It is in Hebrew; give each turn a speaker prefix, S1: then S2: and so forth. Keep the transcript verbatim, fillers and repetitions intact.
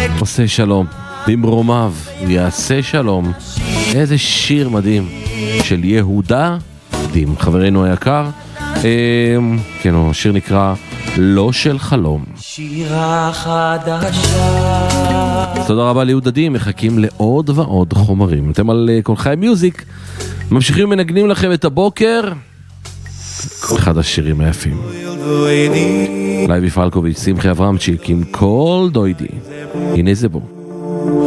S1: עושה שלום, במרומיו יעשה שלום. איזה שיר מדהים של יהודה דים, חברנו היקר. כן, השיר נקרא לא של חלום.
S2: שירה חדשה.
S1: תודה רבה ליהודה דים, מחכים לעוד ועוד חומרים. אתם על כל חי מיוזיק, ממשיכים ומנגנים לכם את הבוקר. אחד השירים היפים. לייבי פלקוביץ', שמחי אברהמצ'יק עם כל דוידי. הנה זה בו.